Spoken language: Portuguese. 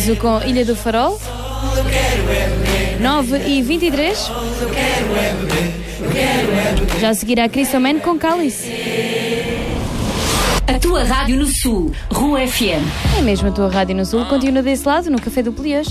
Enzo com Ilha do Farol. 9h23. Já a seguir a Crystal Man com Cálice. A tua rádio no Sul, Rua FM. É mesmo a tua rádio no Sul. Continua desse lado, no Café do Polias.